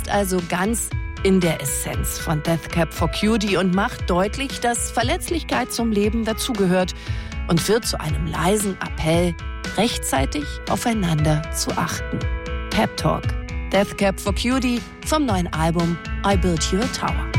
bleibt also ganz in der Essenz von Death Cab for Cutie und macht deutlich, dass Verletzlichkeit zum Leben dazugehört und wird zu einem leisen Appell, rechtzeitig aufeinander zu achten. Pep Talk. Death Cab for Cutie vom neuen Album I Built You a Tower.